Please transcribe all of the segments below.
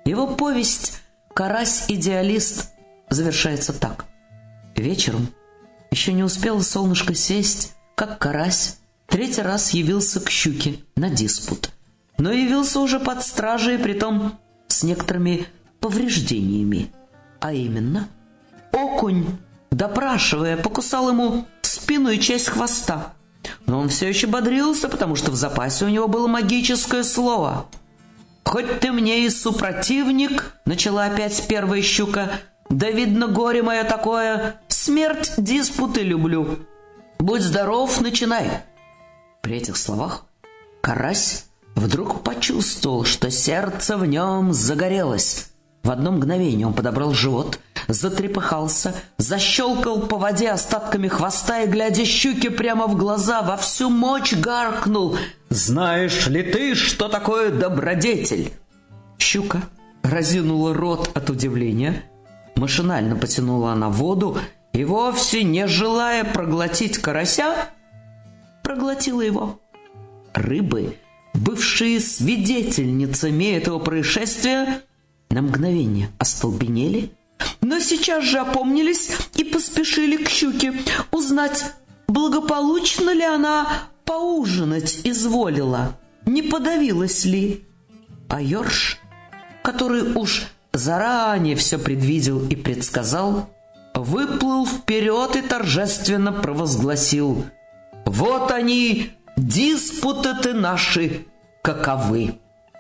Его повесть «Карась-идеалист» завершается так. Вечером еще не успело солнышко сесть, как карась третий раз явился к щуке на диспут. Но явился уже под стражей, притом с некоторыми повреждениями. А именно, окунь, допрашивая, покусал ему спину и часть хвоста. Но он все еще бодрился, потому что в запасе у него было магическое слово. «Хоть ты мне и супротивник», — начала опять первая щука, «да видно горе мое такое, смерть диспуты люблю. Будь здоров, начинай». При этих словах карась вдруг почувствовал, что сердце в нем загорелось. В одно мгновение он подобрал живот, затрепыхался, защелкал по воде остатками хвоста и, глядя щуке прямо в глаза, во всю мощь гаркнул: «Знаешь ли ты, что такое добродетель?» Щука разинула рот от удивления, машинально потянула она воду и, вовсе не желая проглотить карася, проглотила его. Рыбы, бывшие свидетельницами этого происшествия, на мгновение остолбенели, но сейчас же опомнились и поспешили к щуке узнать, благополучно ли она поужинать изволила, не подавилась ли. А ёрш, который уж заранее все предвидел и предсказал, выплыл вперед и торжественно провозгласил: «Вот они, диспуты наши, каковы!»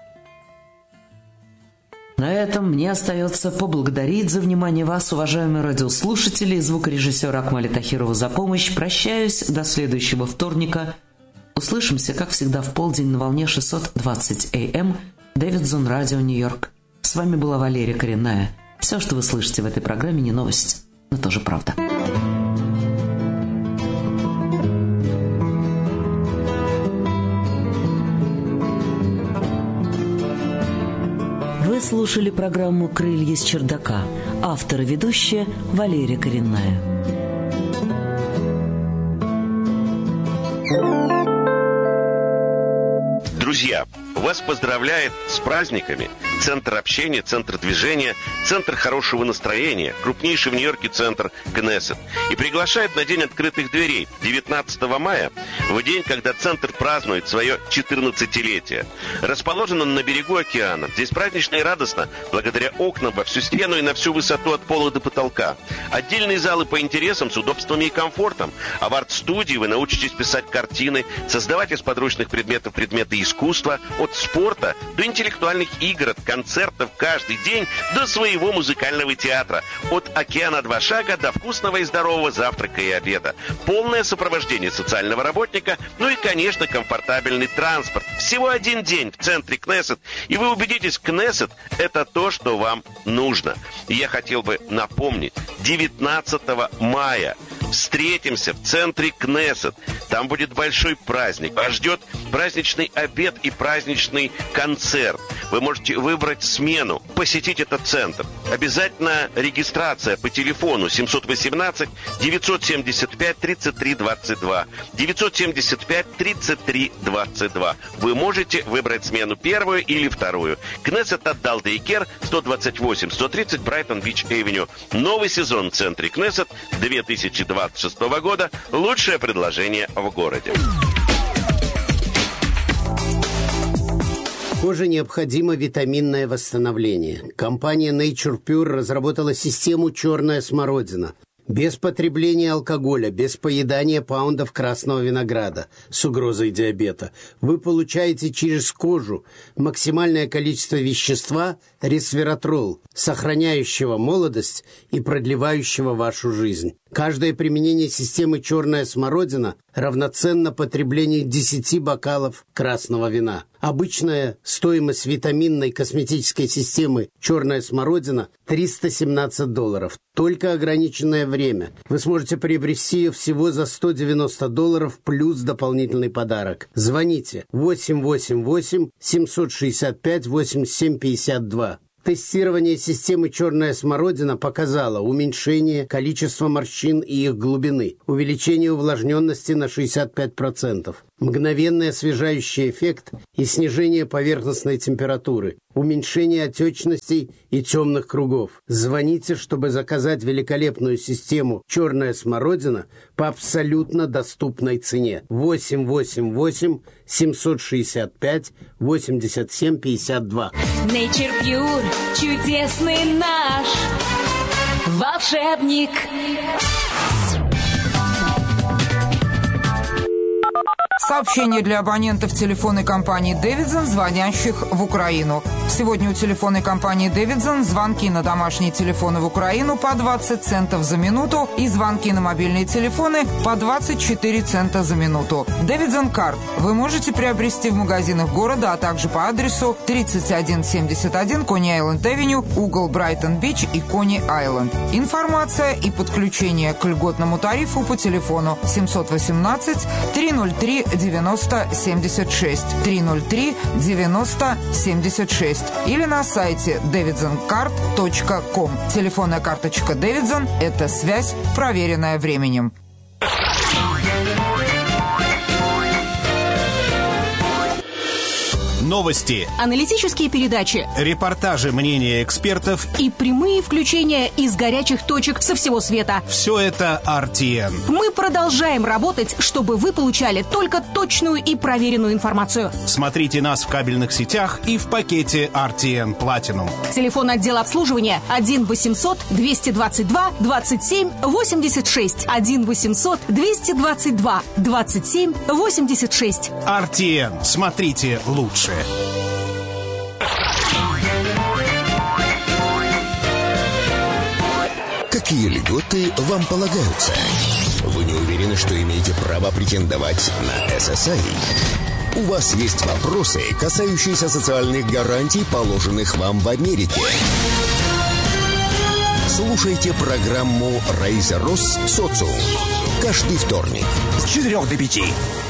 На этом мне остается поблагодарить за внимание вас, уважаемые радиослушатели, и звукорежиссера Акмаля Тахирова за помощь. Прощаюсь до следующего вторника. Услышимся, как всегда, в полдень на волне 620 АМ Дэвидсон Радио Нью-Йорк. С вами была Валерия Коренная. Все, что вы слышите в этой программе, не новость, но тоже правда. Вы слушали программу «Крылья с чердака». Автор и ведущая Валерия Коренная. Друзья, вас поздравляет с праздниками Центр общения, Центр движения, Центр хорошего настроения, крупнейший в Нью-Йорке центр Кнессет. И приглашает на День открытых дверей 19 мая, в день, когда Центр празднует свое 14-летие. Расположен он на берегу океана. Здесь празднично и радостно, благодаря окнам во всю стену и на всю высоту от пола до потолка. Отдельные залы по интересам с удобствами и комфортом. А в арт-студии вы научитесь писать картины, создавать из подручных предметов предметы искусства, от спорта до интеллектуальных игр, от концертов каждый день до своего музыкального театра. От океана 2 шага до вкусного и здорового завтрака и обеда. Полное сопровождение социального работника, ну и, конечно, комфортабельный транспорт. Всего один день в центре Кнессет, и вы убедитесь, Кнессет – это то, что вам нужно. И я хотел бы напомнить, 19 мая встретимся в центре Кнессет. Там будет большой праздник. Вас ждет праздничный обед и праздничный концерт. Вы можете выбрать смену, посетить этот центр. Обязательно регистрация по телефону 718-975-3322. 975-3322. Вы можете выбрать смену первую или вторую. Кнессет отдал Дейкер, 128-130 Брайтон-Бич-Эвеню. Новый сезон в центре Кнессет 2026 года. Лучшее предложение в городе. Коже необходимо витаминное восстановление. Компания Nature Pure разработала систему «Черная смородина». Без потребления алкоголя, без поедания паундов красного винограда с угрозой диабета. Вы получаете через кожу максимальное количество вещества ресвератрол, сохраняющего молодость и продлевающего вашу жизнь. Каждое применение системы «Черная смородина» равноценно потреблению 10 бокалов красного вина. Обычная стоимость витаминной косметической системы «Черная смородина» $317. Только ограниченное время. Вы сможете приобрести ее всего за $190 плюс дополнительный подарок. Звоните 888-765-8752. Тестирование системы «Черная смородина» показало уменьшение количества морщин и их глубины, увеличение увлажненности на 65%, Мгновенный освежающий эффект и снижение поверхностной температуры, уменьшение отечностей и темных кругов. Звоните, чтобы заказать великолепную систему «Черная смородина» по абсолютно доступной цене. 888-765-8752. Nature Pure, чудесный наш волшебник. Сообщение для абонентов телефонной компании «Дэвидсон», звонящих в Украину. Сегодня у телефонной компании «Дэвидсон» звонки на домашние телефоны в Украину по 20 центов за минуту и звонки на мобильные телефоны по 24 цента за минуту. «Дэвидсон Карт» вы можете приобрести в магазинах города, а также по адресу 3171 Кони-Айленд-Авеню, угол Брайтон-Бич и Кони-Айленд. Информация и подключение к льготному тарифу по телефону 718-303-9076, 303-9076 или на сайте davidsoncard.com. Телефонная карточка «Дэвидсон» – это связь, проверенная временем. Новости, аналитические передачи, репортажи, мнения экспертов и прямые включения из горячих точек со всего света. Все это RTN. Мы продолжаем работать, чтобы вы получали только точную и проверенную информацию. Смотрите нас в кабельных сетях и в пакете RTN Platinum. Телефон отдела обслуживания 1-800-222-27-86. 1-800-222-27-86. RTN. Смотрите лучше. Какие льготы вам полагаются? Вы не уверены, что имеете право претендовать на SSI? У вас есть вопросы, касающиеся социальных гарантий, положенных вам в Америке? Слушайте программу «Рейзер Росс. Социум» каждый вторник С 4 до 5.